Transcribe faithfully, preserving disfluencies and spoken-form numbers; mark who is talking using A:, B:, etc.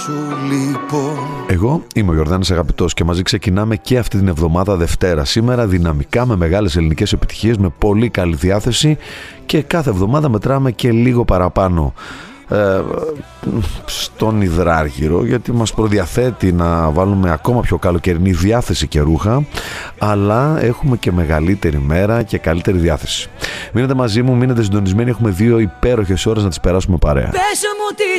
A: σου λοιπόν.
B: Εγώ είμαι ο Γιορδάνης Αγαπητός και μαζί ξεκινάμε και αυτή την εβδομάδα Δευτέρα. Σήμερα δυναμικά με μεγάλες ελληνικές επιτυχίες, με πολύ καλή διάθεση και κάθε εβδομάδα μετράμε και λίγο παραπάνω ε, στον υδράργυρο, γιατί μας προδιαθέτει να βάλουμε ακόμα πιο καλοκαιρινή διάθεση και ρούχα, αλλά έχουμε και μεγαλύτερη μέρα και καλύτερη διάθεση. Μείνετε μαζί μου, μείνετε συντονισμένοι, έχουμε δύο υπέροχες ώρες να τις περάσουμε παρέα.